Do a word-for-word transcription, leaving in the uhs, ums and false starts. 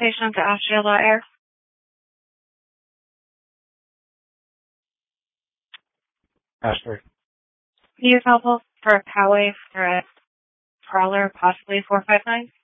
station to Australia Air. Ashford. Can you use helpful for a Poway for a trawler, possibly four five nine?